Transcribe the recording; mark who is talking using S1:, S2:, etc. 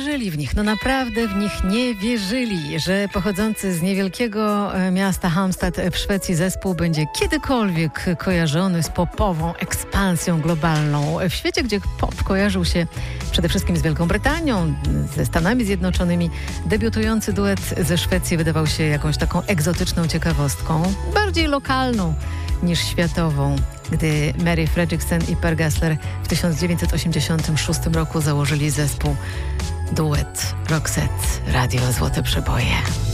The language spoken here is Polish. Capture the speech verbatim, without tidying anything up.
S1: wierzyli w nich, no naprawdę w nich nie wierzyli, że pochodzący z niewielkiego miasta Halmstad w Szwecji zespół będzie kiedykolwiek kojarzony z popową ekspansją globalną. W świecie, gdzie pop kojarzył się przede wszystkim z Wielką Brytanią, ze Stanami Zjednoczonymi, debiutujący duet ze Szwecji wydawał się jakąś taką egzotyczną ciekawostką, bardziej lokalną niż światową, gdy Mary Fredriksson i Per Gessle w tysiąc dziewięćset osiemdziesiątym szóstym roku założyli zespół duet Roxette, Radio Złote Przeboje.